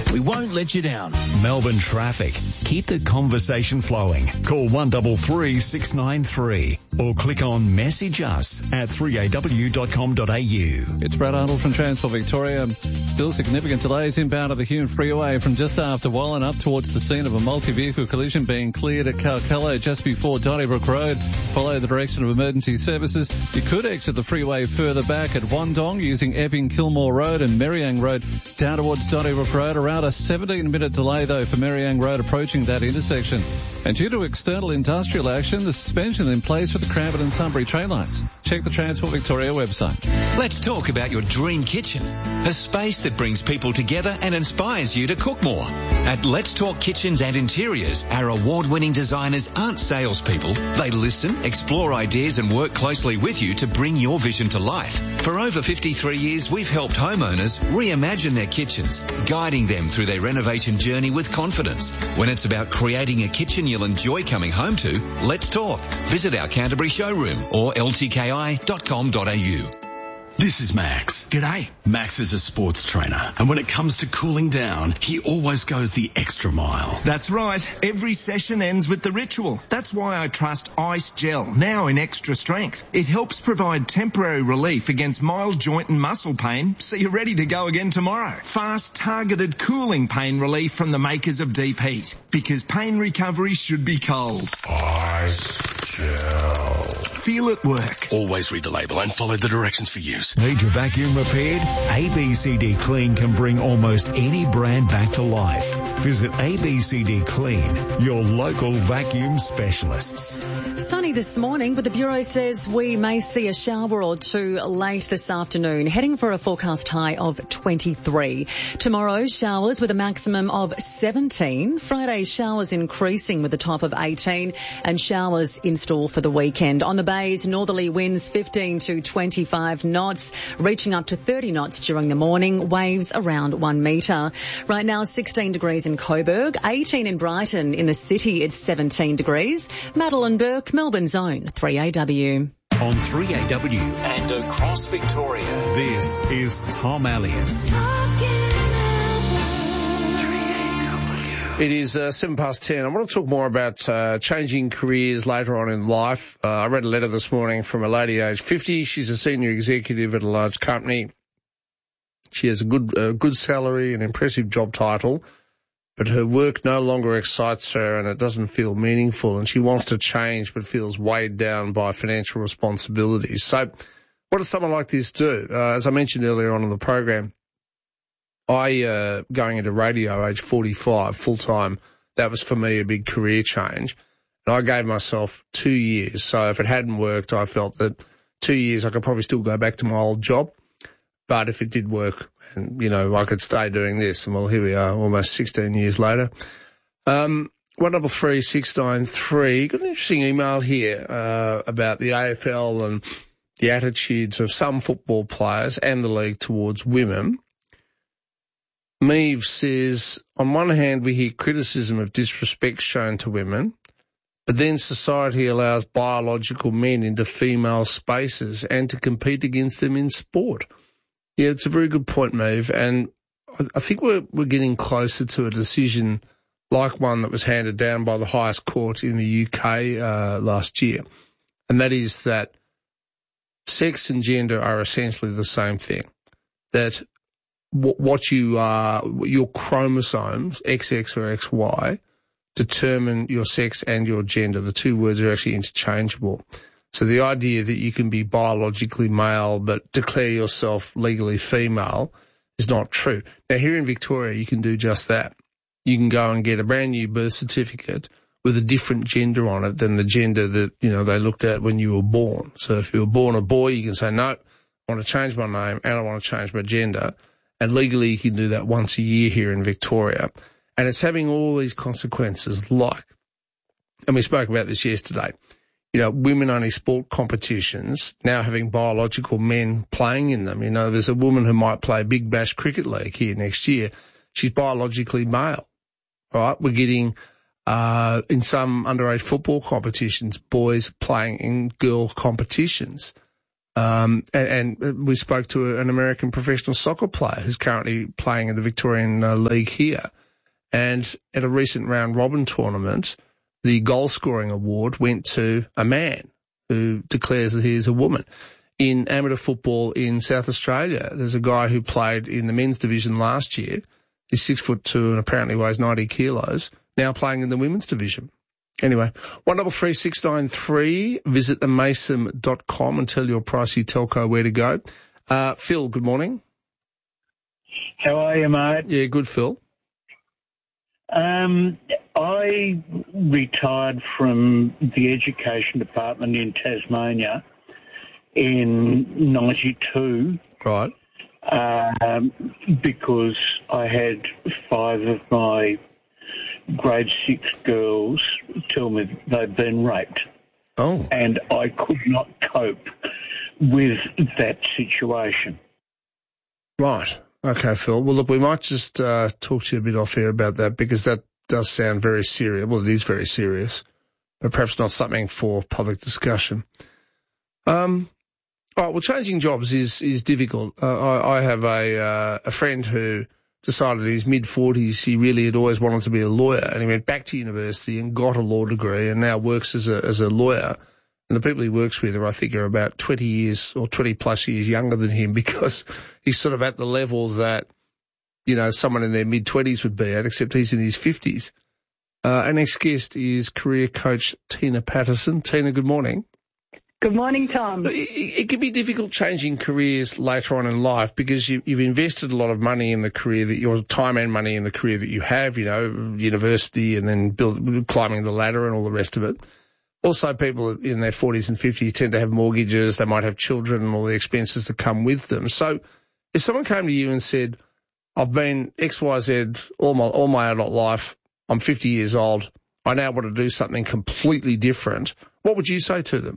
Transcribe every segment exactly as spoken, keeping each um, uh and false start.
We won't let you down. Melbourne traffic. Keep the conversation flowing. Call one three three, six nine three or click on message us at three a w dot com dot a u. It's Brad Arnold from Transport Victoria. Still significant delays inbound of the Hume Freeway from just after Wallen up towards the scene of a multi-vehicle collision being cleared at Calcella just before Donnybrook Road. Follow the direction of emergency services. You could exit the freeway further back at Wandong using Epping Kilmore Road and Merriang Road down towards Donnybrook Road. Around a seventeen minute delay though for Merriang Road approaching that intersection. And due to external industrial action, the suspension in place for the Cranbourne and Sunbury train lines. Check the Transport Victoria website. Let's talk about your dream kitchen. A space that brings people together and inspires you to cook more. At Let's Talk Kitchens and Interiors, our award-winning designers aren't salespeople. They listen, explore ideas and work closely with you to bring your vision to life. For over fifty-three years, we've helped homeowners reimagine their kitchens, guiding them through their renovation journey with confidence. When it's about creating a kitchen you'll enjoy coming home to, let's talk. Visit our Canterbury showroom or l t k i dot com dot a u. This is Max. G'day. Max is a sports trainer, and when it comes to cooling down, he always goes the extra mile. That's right. Every session ends with the ritual. That's why I trust Ice Gel, now in extra strength. It helps provide temporary relief against mild joint and muscle pain, so you're ready to go again tomorrow. Fast, targeted cooling pain relief from the makers of Deep Heat, because pain recovery should be cold. Ice Gel. Feel it work. Always read the label and follow the directions for use. Need your vacuum repaired? A B C D Clean can bring almost any brand back to life. Visit A B C D Clean, your local vacuum specialists. Sunny this morning, but the Bureau says we may see a shower or two late this afternoon, heading for a forecast high of twenty-three. Tomorrow, showers with a maximum of seventeen. Friday, showers increasing with a top of eighteen, and showers in store for the weekend. On the bays, northerly winds fifteen to twenty-five knots, reaching up to thirty knots during the morning, waves around one metre. Right now, sixteen degrees in Coburg, eighteen in Brighton. In the city, it's seventeen degrees. Madeline Burke, Melbourne's own three A W. On three A W and across Victoria, this is Tom Elliott. It is uh, seven past ten. I want to talk more about uh, changing careers later on in life. Uh, I read a letter this morning from a lady aged fifty. She's a senior executive at a large company. She has a good, uh, good salary, an impressive job title, but her work no longer excites her and it doesn't feel meaningful, and she wants to change but feels weighed down by financial responsibilities. So what does someone like this do? Uh, as I mentioned earlier on in the program, I, uh, going into radio age forty-five full-time, that was for me a big career change. And I gave myself two years. So if it hadn't worked, I felt that two years I could probably still go back to my old job. But if it did work and, you know, I could stay doing this, and well, here we are almost sixteen years later. Um, one double three, six nine three. Got an interesting email here, uh, about the A F L and the attitudes of some football players and the league towards women. Meave says, on one hand, we hear criticism of disrespect shown to women, but then society allows biological men into female spaces and to compete against them in sport. Yeah, it's a very good point, Meave, and I think we're, we're getting closer to a decision like one that was handed down by the highest court in the U K uh, last year, and that is that sex and gender are essentially the same thing, that what you are, your chromosomes, X X or X Y, determine your sex and your gender. The two words are actually interchangeable. So the idea that you can be biologically male but declare yourself legally female is not true. Now, here in Victoria, you can do just that. You can go and get a brand new birth certificate with a different gender on it than the gender that, you know, they looked at when you were born. So if you were born a boy, you can say, no, I want to change my name and I want to change my gender. And legally, you can do that once a year here in Victoria. And it's having all these consequences like, and we spoke about this yesterday, you know, women-only sport competitions now having biological men playing in them. You know, there's a woman who might play Big Bash Cricket League here next year. She's biologically male, right? We're getting, uh, in some underage football competitions, boys playing in girl competitions. Um, and, and we spoke to an American professional soccer player who's currently playing in the Victorian uh, League here. And at a recent round robin tournament, the goal scoring award went to a man who declares that he is a woman. In amateur football in South Australia, there's a guy who played in the men's division last year. He's six foot two and apparently weighs ninety kilos, now playing in the women's division. Anyway, one double three six nine three. Visit amaysim dot com and tell your pricey telco where to go. Uh, Phil, good morning. How are you, mate? Yeah, good, Phil. Um, I retired from the education department in Tasmania in ninety-two. Right. Um, because I had five of my grade six girls tell me they'd been raped. Oh. And I could not cope with that situation. Right. Okay, Phil. Well, look, we might just uh, talk to you a bit off air about that because that does sound very serious. Well, it is very serious, but perhaps not something for public discussion. Um. All right, well, changing jobs is is difficult. Uh, I, I have a uh, a friend who decided in his mid-forties he really had always wanted to be a lawyer, and he went back to university and got a law degree and now works as a as a lawyer. And the people he works with are, I think, are about twenty years or twenty plus years younger than him because he's sort of at the level that, you know, someone in their mid-twenties would be at, except he's in his fifties. Uh, our next guest is career coach Tina Patterson. Tina, good morning. Good morning, Tom. It, it can be difficult changing careers later on in life because you, you've invested a lot of money in the career that your time and money in the career that you have, you know, university and then build, climbing the ladder and all the rest of it. Also, people in their forties and fifties tend to have mortgages. They might have children and all the expenses that come with them. So if someone came to you and said, I've been X, Y, Z all my, all my adult life, I'm fifty years old, I now want to do something completely different, what would you say to them?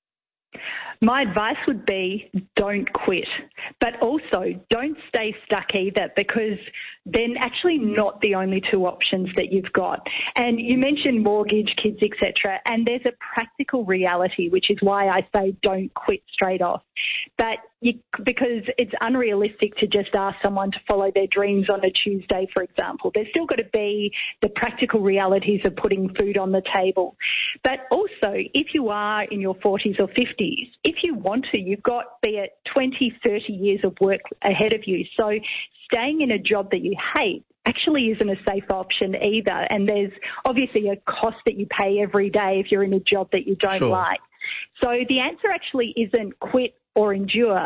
My advice would be don't quit, but also don't stay stuck either because they're actually not the only two options that you've got. And you mentioned mortgage, kids, et cetera, and there's a practical reality, which is why I say don't quit straight off. But you, because it's unrealistic to just ask someone to follow their dreams on a Tuesday, for example. There's still got to be the practical realities of putting food on the table. But also, if you are in your forties or fifties, if you want to, you've got, be it twenty, thirty years of work ahead of you. So staying in a job that you hate actually isn't a safe option either. And there's obviously a cost that you pay every day if you're in a job that you don't Sure. like. So the answer actually isn't quit or endure.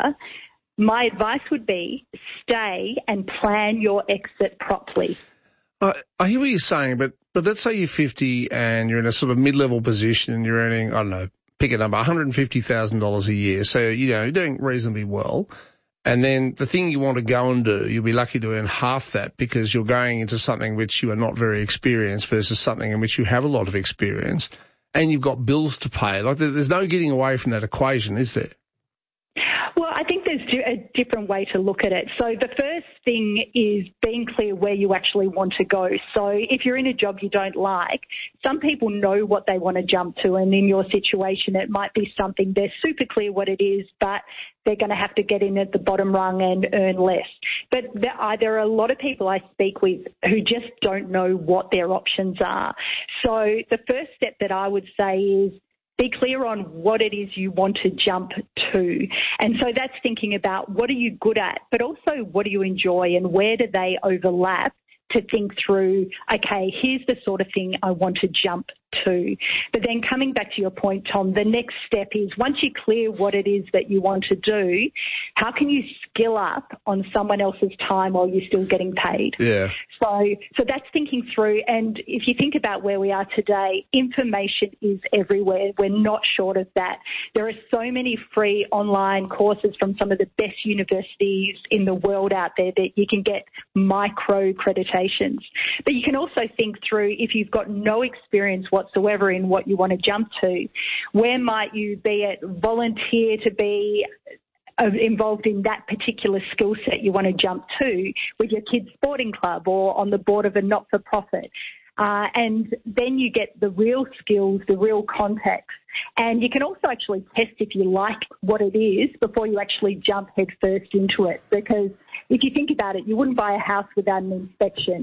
My advice would be stay and plan your exit properly. I, I hear what you're saying, but, but let's say you're fifty and you're in a sort of mid-level position and you're earning, I don't know, pick a number, one hundred fifty thousand dollars a year. So, you know, you're doing reasonably well. And then the thing you want to go and do, you'll be lucky to earn half that because you're going into something which you are not very experienced versus something in which you have a lot of experience and you've got bills to pay. Like there's no getting away from that equation, is there? Well, I think there's a different way to look at it. So the first thing is being clear where you actually want to go. So if you're in a job you don't like, some people know what they want to jump to, and in your situation it might be something they're super clear what it is, but they're going to have to get in at the bottom rung and earn less. But there are, there are a lot of people I speak with who just don't know what their options are. So the first step that I would say is be clear on what it is you want to jump to. And so that's thinking about what are you good at, but also what do you enjoy and where do they overlap to think through, okay, here's the sort of thing I want to jump to. But then coming back to your point, Tom, the next step is once you're clear what it is that you want to do, how can you skill up on someone else's time while you're still getting paid? Yeah. So, so that's thinking through. And if you think about where we are today, information is everywhere. We're not short of that. There are so many free online courses from some of the best universities in the world out there that you can get micro accreditations. But you can also think through if you've got no experience whatsoever in what you want to jump to, where might you be at volunteer to be involved in that particular skill set you want to jump to with your kids' sporting club or on the board of a not-for-profit. Uh, and then you get the real skills, the real context. And you can also actually test if you like what it is before you actually jump head first into it. Because if you think about it, you wouldn't buy a house without an inspection.